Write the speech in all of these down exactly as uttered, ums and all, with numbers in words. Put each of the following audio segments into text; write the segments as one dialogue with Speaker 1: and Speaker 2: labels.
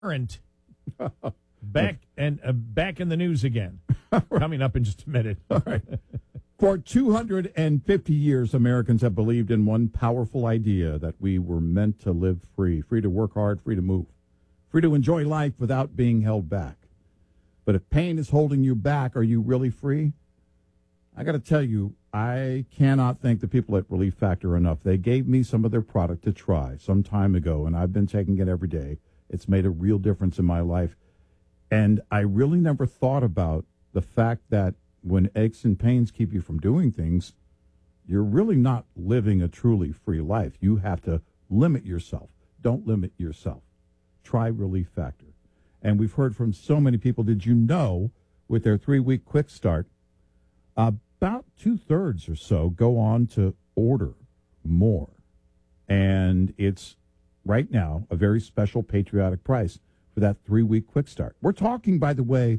Speaker 1: parent. Back and uh, back in the news again. Coming up in just a minute.
Speaker 2: All right. For two hundred fifty years, Americans have believed in one powerful idea, that we were meant to live free, free to work hard, free to move, free to enjoy life without being held back. But if pain is holding you back, are you really free? I got to tell you, I cannot thank the people at Relief Factor enough. They gave me some of their product to try some time ago, and I've been taking it every day. It's made a real difference in my life. And I really never thought about the fact that when aches and pains keep you from doing things, you're really not living a truly free life. You have to limit yourself. Don't limit yourself. Try Relief Factor. And we've heard from so many people. Did you know, with their three-week quick start, about two-thirds or so go on to order more. And it's, right now, a very special patriotic price for that three-week quick start. We're talking, by the way,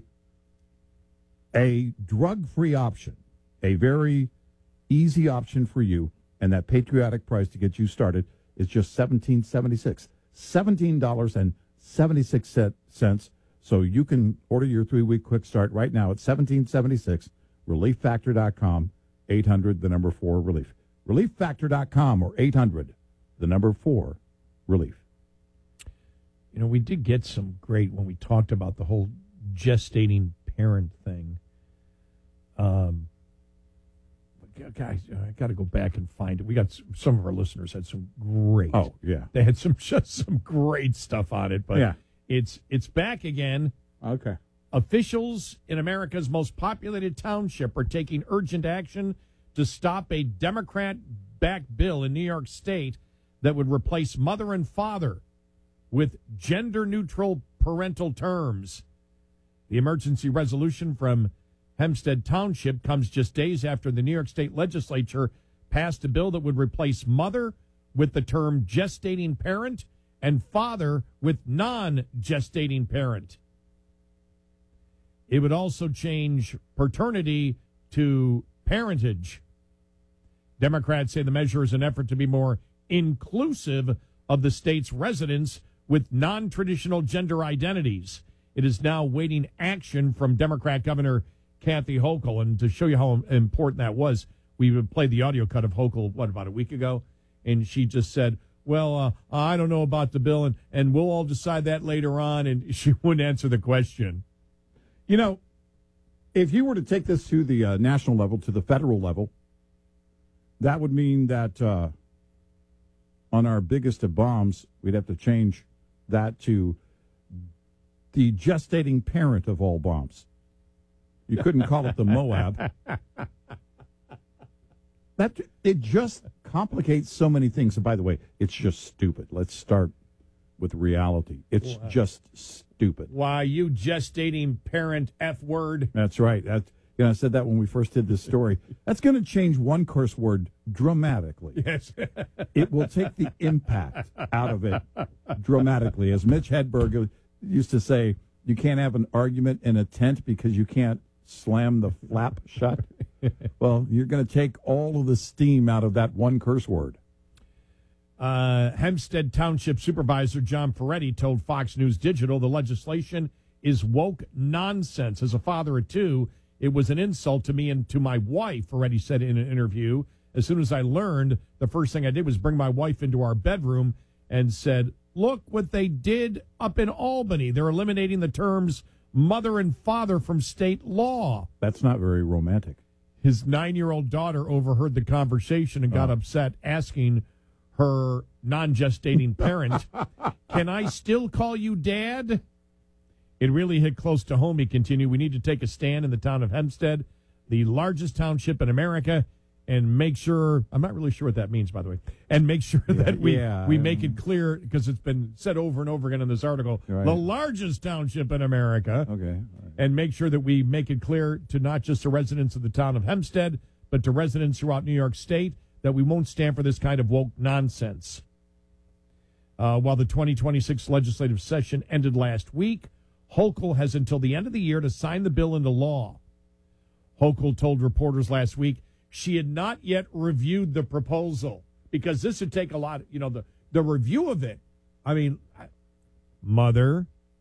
Speaker 2: a drug-free option, a very easy option for you, and that patriotic price to get you started is just seventeen dollars and seventy-six cents. seventeen dollars and seventy-six cents. So you can order your three-week quick start right now at seventeen dollars and seventy-six cents. relief factor dot com, eight hundred, the number four, relief. relief factor dot com or eight hundred, the number four, relief.
Speaker 1: You know, we did get some great when we talked about the whole gestating parent thing. Um, guys, I got to go back and find it. We got some, some of our listeners had some great.
Speaker 2: Oh yeah,
Speaker 1: they had some just some great stuff on it. But
Speaker 2: yeah,
Speaker 1: it's it's back again.
Speaker 2: Okay.
Speaker 1: Officials in America's most populated township are taking urgent action to stop a Democrat-backed bill in New York State that would replace mother and father with gender-neutral parental terms. The emergency resolution from Hempstead Township comes just days after the New York State legislature passed a bill that would replace mother with the term gestating parent and father with non-gestating parent. It would also change paternity to parentage. Democrats say the measure is an effort to be more inclusive of the state's residents with non-traditional gender identities. It is now waiting action from Democrat Governor Kathy Hochul. And to show you how important that was, we played the audio cut of Hochul, what, about a week ago? And she just said, well, uh, I don't know about the bill, and, and we'll all decide that later on. And she wouldn't answer the question.
Speaker 2: You know, if you were to take this to the uh, national level, to the federal level, that would mean that uh, on our biggest of bombs, we'd have to change that to the gestating parent of all bombs. You couldn't call it the Moab. That it just complicates so many things. And by the way, it's just stupid. Let's start with reality. It's wow. just stupid.
Speaker 1: Why, you gestating parent F word?
Speaker 2: That's right. That, you know, I said that when we first did this story. That's going to change one curse word dramatically.
Speaker 1: Yes.
Speaker 2: It will take the impact out of it dramatically. As Mitch Hedberg used to say, you can't have an argument in a tent because you can't slam the flap shut. Well, you're going to take all of the steam out of that one curse word.
Speaker 1: Uh, Hempstead Township Supervisor John Ferretti told Fox News Digital the legislation is woke nonsense. As a father of two, it was an insult to me and to my wife, Ferretti said in an interview. As soon as I learned, the first thing I did was bring my wife into our bedroom and said, look what they did up in Albany. They're eliminating the terms mother and father from state law.
Speaker 2: That's not very romantic.
Speaker 1: His nine-year-old daughter overheard the conversation and got oh. upset, asking her non-gestating parent, can I still call you Dad? It really hit close to home, he continued. We need to take a stand in the town of Hempstead, the largest township in America, and make sure, I'm not really sure what that means, by the way, and make sure
Speaker 2: yeah,
Speaker 1: that we,
Speaker 2: yeah,
Speaker 1: we make it clear, because it's been said over and over again in this article, right. the largest township in America,
Speaker 2: okay, right.
Speaker 1: and make sure that we make it clear to not just the residents of the town of Hempstead, but to residents throughout New York State, that we won't stand for this kind of woke nonsense. Uh, while the twenty twenty-six legislative session ended last week, Hochul has until the end of the year to sign the bill into law. Hochul told reporters last week she had not yet reviewed the proposal because this would take a lot, you know, the, the review of it. I mean, mother